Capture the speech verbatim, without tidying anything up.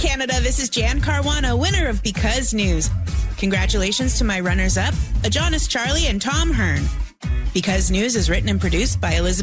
Canada, this is Jan Caruana, winner of Because News. Congratulations to my runners-up, Adonis Charlie and Tom Hearn. Because News is written and produced by Elizabeth